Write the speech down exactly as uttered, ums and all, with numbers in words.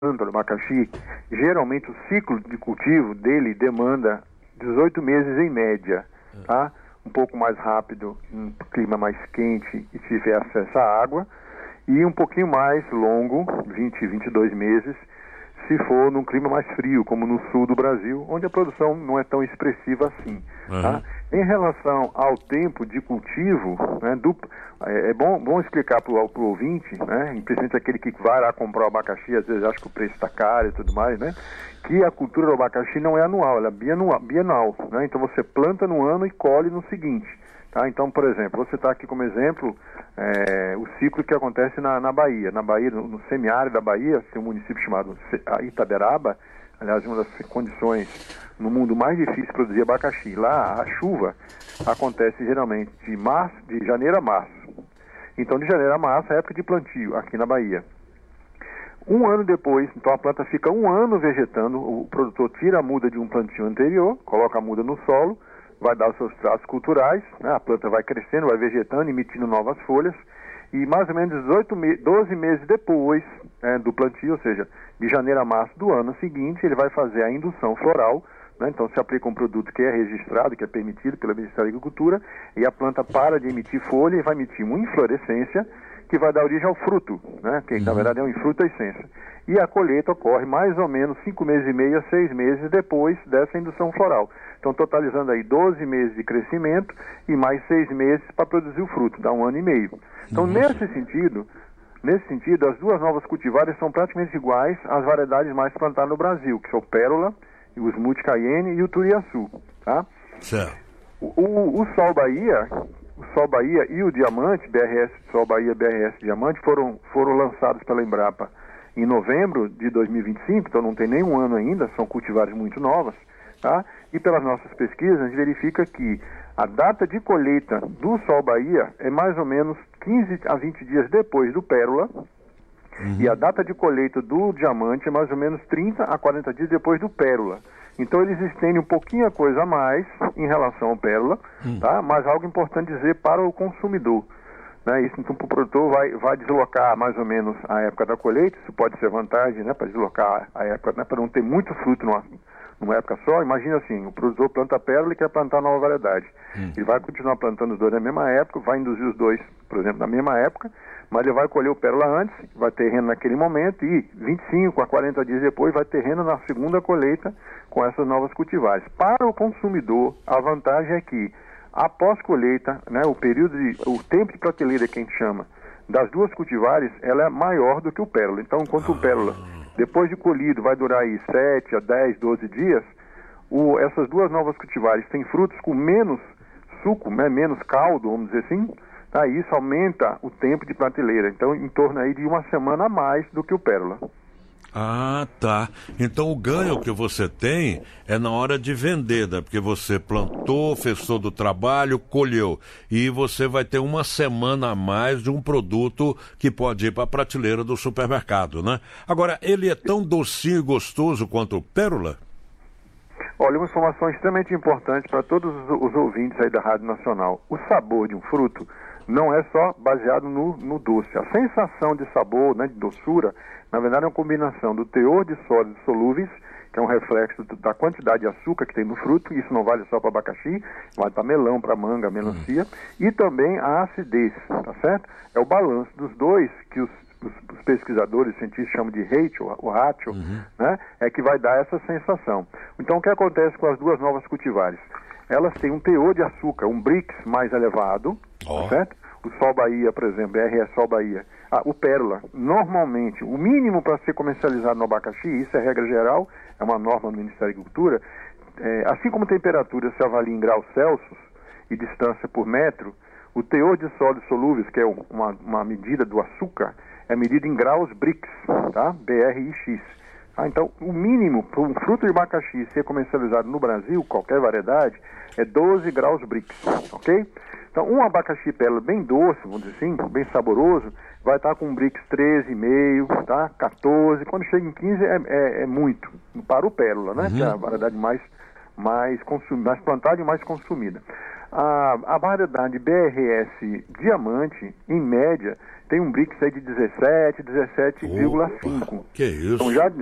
do abacaxi, geralmente o ciclo de cultivo dele demanda dezoito meses em média, tá? Um pouco mais rápido, um clima mais quente e tiver acesso à água, e um pouquinho mais longo, vinte, vinte e dois meses, se for num clima mais frio, como no sul do Brasil, onde a produção não é tão expressiva assim. Uhum. Tá? Em relação ao tempo de cultivo, né, do, é, é bom, bom explicar para o ouvinte, né, principalmente aquele que vai lá comprar o abacaxi, às vezes acha que o preço está caro e tudo mais, né, que a cultura do abacaxi não é anual, ela é bianual, bienal, né, então você planta no ano e colhe no seguinte. Tá? Então, por exemplo, você está aqui como exemplo é, o ciclo que acontece na, na Bahia. Na Bahia, no, no semiárido da Bahia, tem um município chamado Itaberaba, aliás, uma das condições no mundo mais difícil de produzir abacaxi. Lá, a chuva acontece geralmente de, março, de janeiro a março. Então, de janeiro a março é a época de plantio aqui na Bahia. Um ano depois, então a planta fica um ano vegetando, o produtor tira a muda de um plantio anterior, coloca a muda no solo, vai dar os seus traços culturais, né? A planta vai crescendo, vai vegetando, emitindo novas folhas, e mais ou menos dezoito, doze meses depois é, do plantio, ou seja, de janeiro a março do ano seguinte, ele vai fazer a indução floral, né? Então se aplica um produto que é registrado, que é permitido pelo Ministério da Agricultura, e a planta para de emitir folha e vai emitir uma inflorescência, que vai dar origem ao fruto, né? Que na verdade é um infruto essência. E a colheita ocorre mais ou menos cinco meses e meio a seis meses depois dessa indução floral. Então, totalizando aí doze meses de crescimento e mais seis meses para produzir o fruto, dá um ano e meio. Então, Nossa. nesse sentido, nesse sentido, as duas novas cultivares são praticamente iguais às variedades mais plantadas no Brasil, que são o Pérola, o Smooth Cayenne e o Turiaçu, tá? Certo. O, o, o Sol Bahia, o Sol Bahia e o Diamante, B R S Sol Bahia, B R S Diamante, foram, foram lançados pela Embrapa em novembro de dois mil e vinte e cinco, então não tem nem um ano ainda, são cultivares muito novas, tá? E pelas nossas pesquisas, a gente verifica que a data de colheita do Sol Bahia é mais ou menos quinze a vinte dias depois do Pérola, uhum. E a data de colheita do Diamante é mais ou menos trinta a quarenta dias depois do Pérola. Então eles estendem um pouquinho a coisa a mais em relação ao Pérola, uhum. Tá? Mas algo importante dizer para o consumidor. Né? Isso, então, o produtor vai, vai deslocar mais ou menos a época da colheita, isso pode ser vantagem, né, para deslocar a época, né, para não ter muito fruto numa, numa época só. Imagina assim, o produtor planta a pérola e quer plantar nova variedade. Hum. Ele vai continuar plantando os dois na mesma época, vai induzir os dois, por exemplo, na mesma época, mas ele vai colher o pérola antes, vai ter reno naquele momento e vinte e cinco a quarenta dias depois vai ter reno na segunda colheita com essas novas cultivares. Para o consumidor, a vantagem é que após colheita, né, o período de, o tempo de prateleira que a gente chama das duas cultivares, ela é maior do que o pérola. Então, enquanto o pérola, depois de colhido, vai durar aí sete a dez, doze dias, o, essas duas novas cultivares têm frutos com menos suco, né, menos caldo, vamos dizer assim, tá? E isso aumenta o tempo de prateleira. Então, em torno aí de uma semana a mais do que o pérola. Ah, tá. Então o ganho que você tem é na hora de vender, né? Porque você plantou, fez todo o trabalho, colheu. E você vai ter uma semana a mais de um produto que pode ir para a prateleira do supermercado, né? Agora, ele é tão docinho e gostoso quanto o pérola? Olha, uma informação extremamente importante para todos os, os ouvintes aí da Rádio Nacional. O sabor de um fruto não é só baseado no, no doce. A sensação de sabor, né, de doçura, na verdade é uma combinação do teor de sólidos solúveis, que é um reflexo da quantidade de açúcar que tem no fruto, isso não vale só para abacaxi, vale para melão, para manga, melancia, hum. e também a acidez, tá certo? É o balanço dos dois que os, os, os pesquisadores, os cientistas chamam de ratio, o ratio, uhum. né, é que vai dar essa sensação. Então o que acontece com as duas novas cultivares? Elas têm um teor de açúcar, um Brix mais elevado, oh. tá certo? O Sol Bahia, por exemplo, B R S Sol Bahia, ah, o Pérola, normalmente, o mínimo para ser comercializado no abacaxi, isso é regra geral, é uma norma do Ministério da Agricultura, é, assim como temperatura se avalia em graus Celsius e distância por metro, o teor de sólidos solúveis, que é uma, uma medida do açúcar, é medido em graus Brix, tá? B R I X. Ah, então, o mínimo para um fruto de abacaxi ser comercializado no Brasil, qualquer variedade, é doze graus Brix, ok? Então, um abacaxi pérola bem doce, vamos dizer assim, bem saboroso, vai estar com um Brix treze vírgula cinco, tá? quatorze, quando chega em quinze é, é, é muito, para o pérola, né? Uhum. Que é a variedade mais, mais, consum... mais plantada e mais consumida. A, a variedade B R S Diamante, em média, tem um Brix aí de dezessete, dezessete vírgula cinco. Que isso? Então já